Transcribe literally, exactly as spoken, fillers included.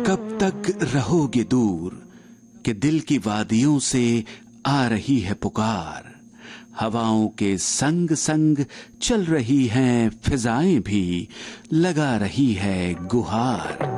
कब तक रहोगे दूर कि दिल की वादियों से आ रही है पुकार। हवाओं के संग संग चल रही हैं फिजाएं भी, लगा रही है गुहार।